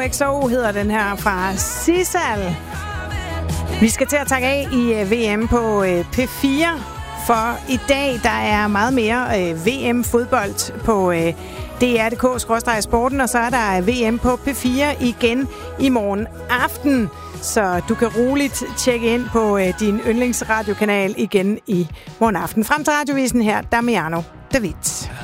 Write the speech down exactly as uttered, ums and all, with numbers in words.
X O hedder den her fra Sissal. Vi skal til at takke af i V M på P fire, for i dag der er meget mere V M-fodbold på D R punktum D K skråstreg sporten, og så er der V M på P fire igen i morgen aften. Så du kan roligt tjekke ind på din yndlingsradiokanal igen i morgen aften. Frem til radiovisen her, Damiano David.